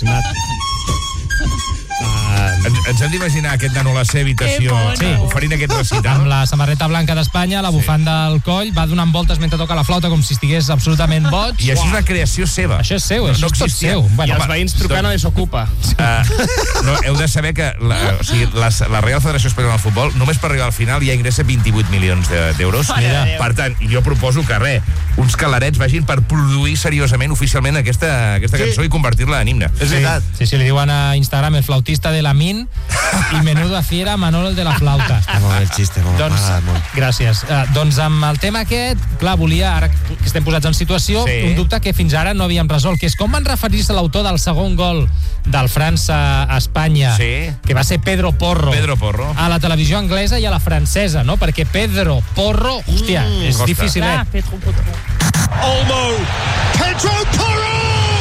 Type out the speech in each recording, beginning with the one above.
Impressionat. Ens hem d'imaginar aquest nano a la seva habitació oferint aquest recital. Amb la samarreta blanca d'Espanya, la bufanda al coll, va donant voltes mentre toca la flauta com si estigués absolutament boig. I això és una creació seva. Això és seu, això és tot seu. I els veïns trucant a Desocupa. No, heu de saber que la Real Federació Espanyola de Futbol, només per arribar al final, ja ingressa 28 milions d'euros. Per tant, jo proposo que uns calarets vagin per produir seriosament, oficialment, aquesta cançó i convertir-la en himne. És veritat. Sí, li diuen a Instagram el flautista de la Min i menuda fiera Manolo el de la flauta. Està molt bé el xiste, m'ha agradat molt. Gràcies. Doncs amb el tema aquest, clar, volia, ara que estem posats en situació, un dubte que fins ara no havíem resolt, que és com van referir-se a l'autor del segon gol del França a Espanya, que va ser Pedro Porro, a la televisió anglesa i a la francesa, no? Perquè Pedro Porro, hòstia, és dificilet. Pedro Porro. Olmo, Pedro Porro!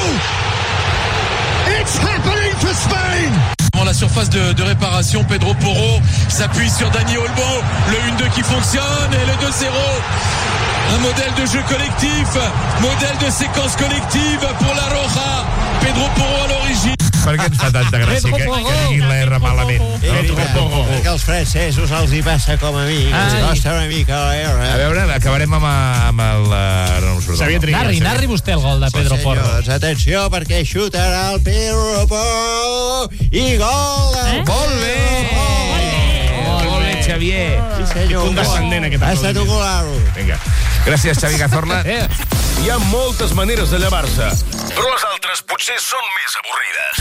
It's happening for Spain! Dans la surface de réparation, Pedro Porro s'appuie sur Dani Olmo, le 1-2 qui fonctionne et le 2-0. Un modèle de jeu collectif, modèle de séquence collective pour la Roja. Pedro Porro à l'origine. Per què ens fa tanta gràcia que diguin la R malament? Perquè als francesos els hi passa com a mi, que els costa una mica la R. A veure, acabarem amb el... Narri vostè el gol de Pedro Porro. Doncs atenció, perquè xutarà el Pedro Porro i gol! Molt bé! Molt bé, Xavier. Condescendent, aquest ha estat un golazo. Vinga. Gràcies, Xavi Cazorla. Hi ha moltes maneres de llevar-se, però les altres potser són més avorrides.